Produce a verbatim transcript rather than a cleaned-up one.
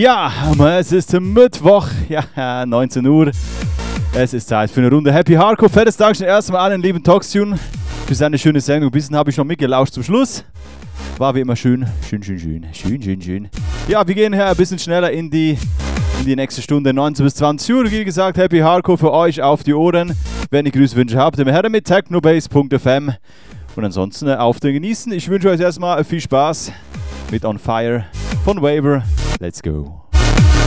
Ja, es ist Mittwoch, ja, neunzehn Uhr. Es ist Zeit für eine Runde Happy Hardcore. Fettes Dankeschön erstmal allen lieben Toxtune für seine schöne Sendung. Ein bisschen habe ich noch mitgelauscht zum Schluss. War wie immer schön, schön, schön, schön, schön, schön, schön. Ja, wir gehen hier ein bisschen schneller in die, in die nächste Stunde, neunzehn bis zwanzig Uhr. Wie gesagt, Happy Hardcore für euch auf die Ohren. Wenn ihr Grüßwünsche habt, immer her mit technobase punkt f m. Und ansonsten auf den Genießen. Ich wünsche euch erstmal viel Spaß mit On Fire von Waver. Let's go.